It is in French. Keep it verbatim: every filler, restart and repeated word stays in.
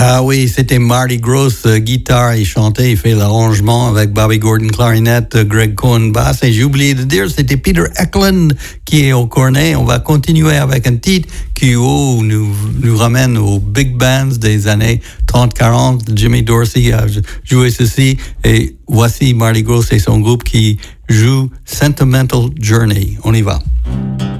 Ah oui, c'était Marty Gross, euh, guitare, il chantait, il fait l'arrangement avec Bobby Gordon, clarinette, euh, Greg Cohen, basse. Et j'ai oublié de dire, c'était Peter Eklund qui est au cornet. On va continuer avec un titre qui oh, nous, nous ramène aux big bands des années trente quarante. Jimmy Dorsey a joué ceci. Et voici Marty Gross et son groupe qui joue Sentimental Journey. On y va.